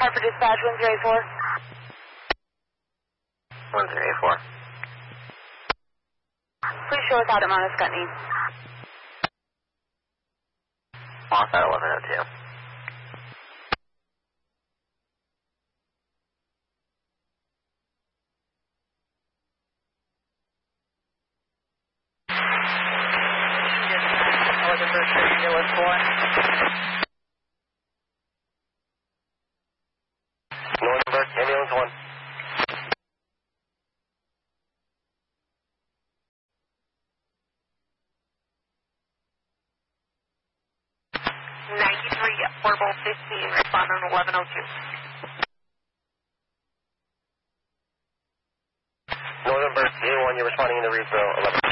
Hartford Dispatch, 1084. 1084. Please show us out at Mount Scottney. Lost at 1102. Northernburg, ambulance 1. Portable 15, respond on 1102. Northernburg, A1, you're responding in the Reedsville 11.